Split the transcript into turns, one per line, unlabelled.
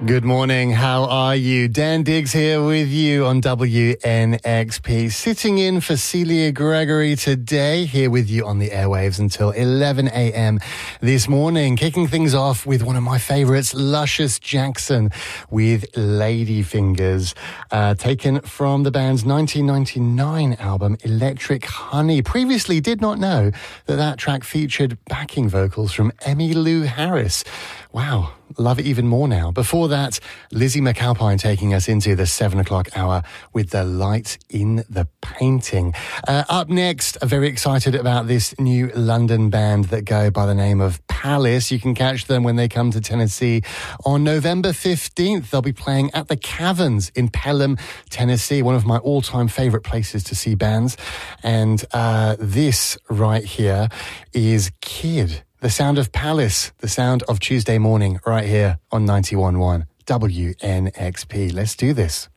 Good morning, how are you? Dan Diggs here with you on WNXP, sitting in for Celia Gregory today, here with you on the airwaves until 11 a.m. this morning. Kicking things off with one of my favourites, Luscious Jackson with Ladyfingers, taken from the band's 1999 album Electric Honey. Previously did not know that track featured backing vocals from Emmylou Harris. Wow, love it even more now. Before that, Lizzie McAlpine taking us into the 7 o'clock hour with The Light in the Painting. Up next, very excited about this new London band that go by the name of Palace. You can catch them when they come to Tennessee on November 15th. They'll be playing at the Caverns in Pelham, Tennessee, one of my all-time favourite places to see bands. And this right here is Kid. The sound of Palace, the sound of Tuesday morning right here on 91.1 WNXP. Let's do this.